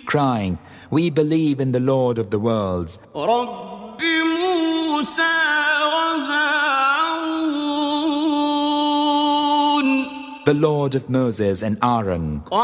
crying, "We believe in the Lord of the worlds, رب موسى وهارون the Lord of Moses and Aaron."